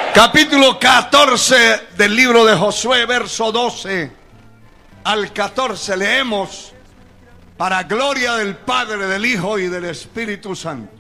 Capítulo 14 del libro de Josué, verso 12 al 14. Leemos para gloria del Padre, del Hijo y del Espíritu Santo.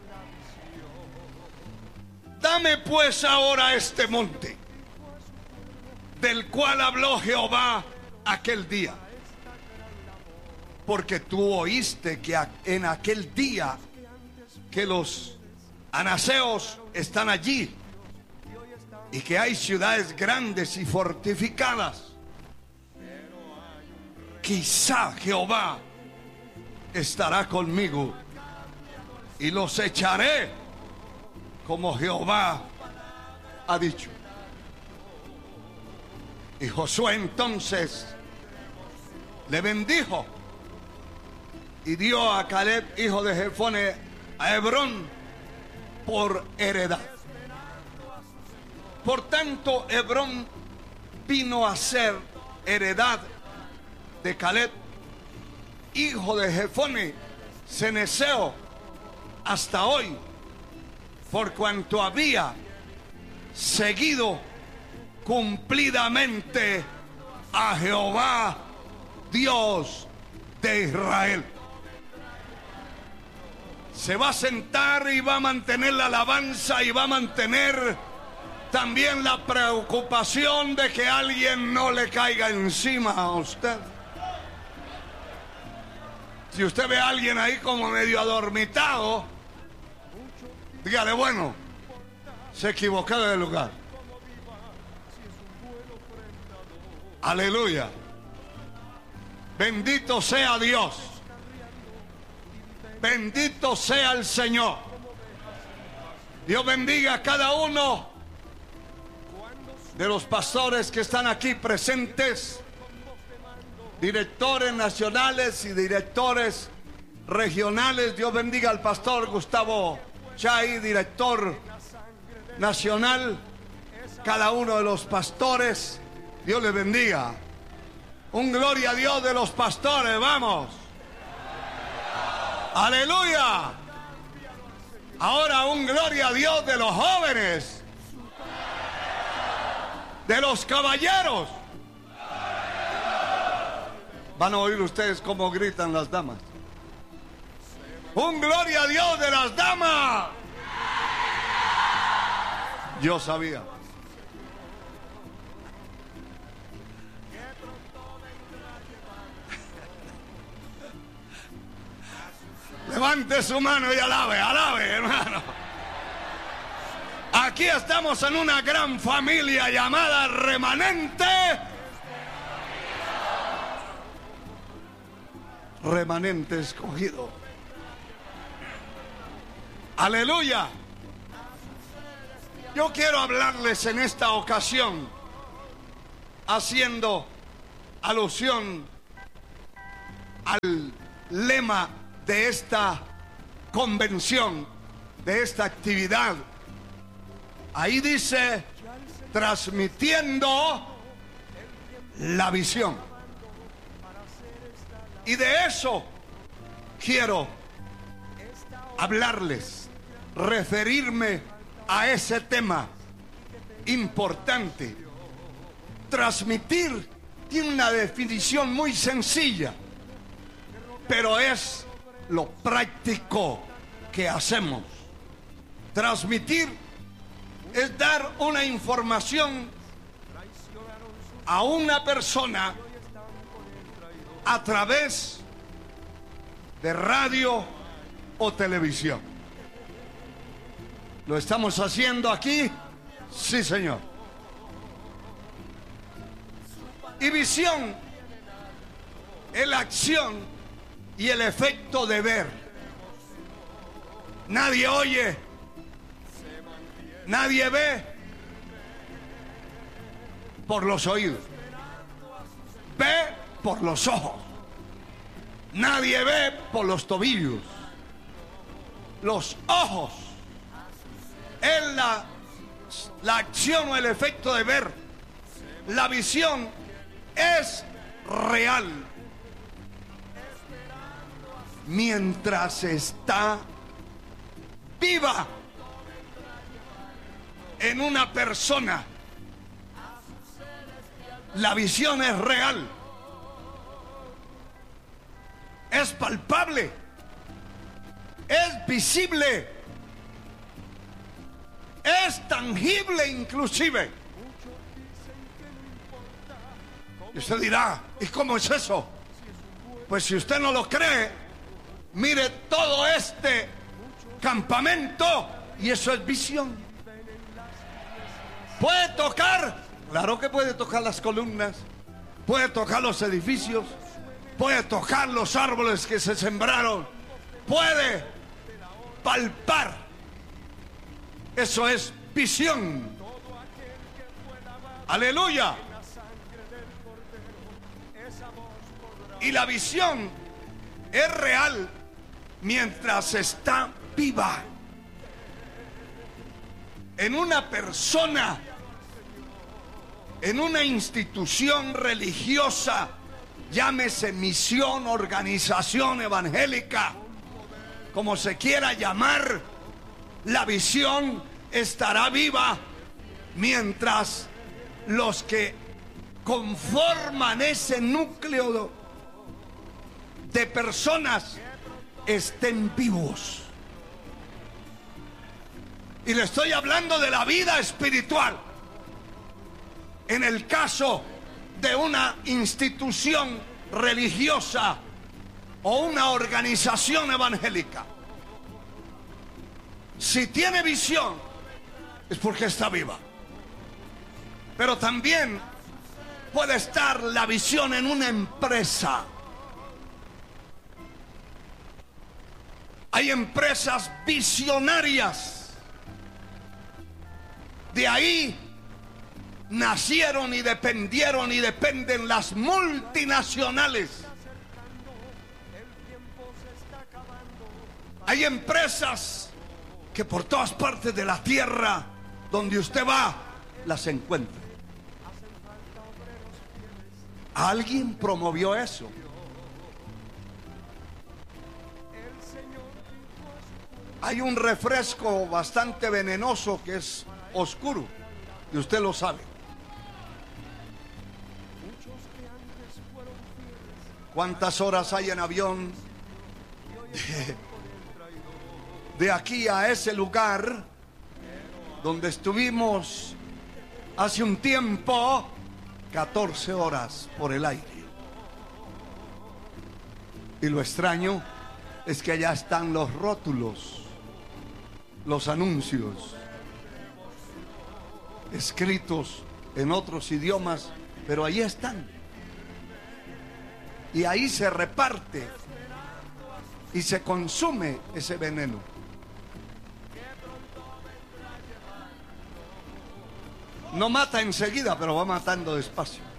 Dame pues ahora este monte, del cual habló Jehová aquel día. Porque tú oíste que en aquel día que los anaseos están allí, y que hay ciudades grandes y fortificadas. Quizá Jehová estará conmigo y los echaré como Jehová ha dicho. Y Josué entonces le bendijo y dio a Caleb, hijo de Jefone, a Hebrón por heredad. Por tanto, Hebrón vino a ser heredad de Caleb, hijo de Jefone, cenezeo, hasta hoy, por cuanto había seguido cumplidamente a Jehová, Dios de Israel. Se va a sentar y va a mantener la alabanza y va a mantener también la preocupación de que alguien no le caiga encima a usted. Si usted ve a alguien ahí como medio adormitado, dígale, bueno, se equivocó de lugar. Aleluya. Bendito sea Dios. Bendito sea el Señor. Dios bendiga a cada uno de los pastores que están aquí presentes, directores nacionales y directores regionales. Dios bendiga al pastor Gustavo Chay, director nacional. Cada uno de los pastores, Dios les bendiga. Un gloria a Dios de los pastores, vamos. Aleluya. Ahora un gloria a Dios de los jóvenes, de los caballeros. Van a oír ustedes cómo gritan las damas. Un gloria a Dios de las damas. Yo sabía. Levante su mano y alabe, alabe, hermano. Aquí estamos en una gran familia llamada Remanente. Remanente escogido. Aleluya. Yo quiero hablarles en esta ocasión, haciendo alusión al lema de esta convención, de esta actividad. Ahí dice, transmitiendo la visión. Y de eso quiero hablarles, referirme a ese tema importante. Transmitir tiene una definición muy sencilla, pero es lo práctico que hacemos. Transmitir es dar una información a una persona a través de radio o televisión. ¿Lo estamos haciendo aquí? Sí, señor. Y visión es la acción y el efecto de ver. Nadie oye, nadie ve por los oídos, ve por los ojos. Nadie ve por los tobillos. Los ojos es la acción o el efecto de ver. La visión es real mientras está viva. en una persona. La visión es real, es palpable, es visible, es tangible inclusive. Y usted dirá, ¿y cómo es eso? Pues si usted no lo cree, mire todo este campamento y eso es visión. ¿Puede tocar? Claro que puede tocar las columnas, puede tocar los edificios, puede tocar los árboles que se sembraron, puede palpar. Eso es visión. Aleluya. Y la visión es real mientras está viva en una persona, en una institución religiosa, llámese misión, organización evangélica, como se quiera llamar. La visión estará viva mientras los que conforman ese núcleo de personas estén vivos. Y le estoy hablando de la vida espiritual. En el caso de una institución religiosa o una organización evangélica, si tiene visión es porque está viva. Pero también puede estar la visión en una empresa. Hay empresas visionarias. De ahí nacieron y dependieron y dependen las multinacionales. Hay empresas que por todas partes de la tierra, donde usted va, las encuentra. Alguien promovió eso. Hay un refresco bastante venenoso que es oscuro, y usted lo sabe. ¿Cuántas horas hay en avión de aquí a ese lugar donde estuvimos hace un tiempo? 14 horas por el aire. Y lo extraño es que allá están los rótulos, los anuncios escritos en otros idiomas, pero ahí están. Y ahí se reparte y se consume ese veneno. No mata enseguida, pero va matando despacio.